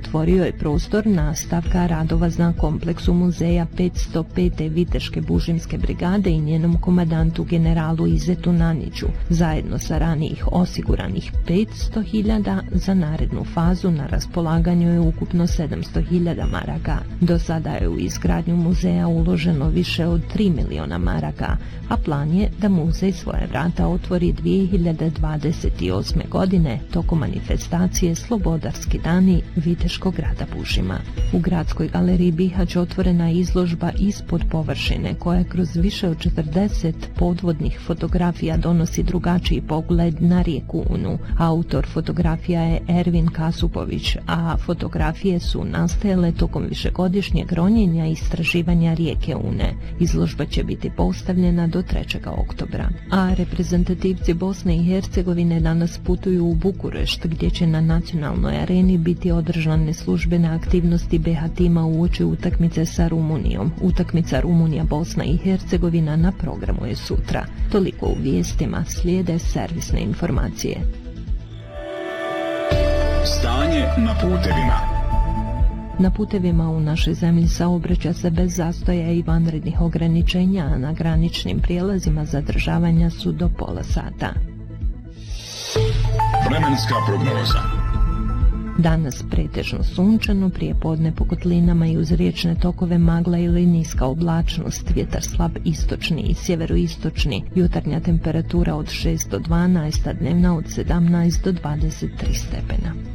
otvorio je prostor nastavka radova na kompleksu muzeja 505. Viteške bušimske brigade i njenom komandantu generalu Izetu Naniću, zajedno sa ranijih osiguranih 500.000, za narednu fazu na raspolaganju je ukupno 700.000 maraka. Do sada je u izgradnju muzeja uloženo više od 3 miliona maraka, a plan je da muzej svoje vrata otvori 2028. godine tokom manifestacije Slobodarski dani Viteškog grada Bušima. U Gradskoj galeriji Bihać otvorena je izložba Ispod površine, koja kroz više od 40 podvodnih fotografija donosi drugačiji pogled na rijeku Unu. Autor fotografija je Ervin Kasupović, a fotografije su nastajale tokom višegodišnjeg ronjenja i istraživanja rijeke Une. Izložba će biti postavljena do 3. oktobra. A reprezentativci Bosne i Hercegovine danas putuju u Bukurešt, gdje će na nacionalnoj areni biti održane službene aktivnosti BH tima uoči utakmice sa Rumunijom. Utakmica Rumunija-Bosna i Hercegovina na programu je sutra. Toliko u vijestima, slijede servisne informacije. Stanje na putevima. Na putevima u našoj zemlji saobraća se bez zastoja i vanrednih ograničenja, a na graničnim prijelazima zadržavanja su do pola sata. Vremenska prognoza. Danas pretežno sunčano, prije podne po kotlinama i uz riječne tokove magla ili niska oblačnost, vjetar slab istočni i sjeveroistočni, jutarnja temperatura od 6 do 12, a dnevna od 17 do 23 stepena.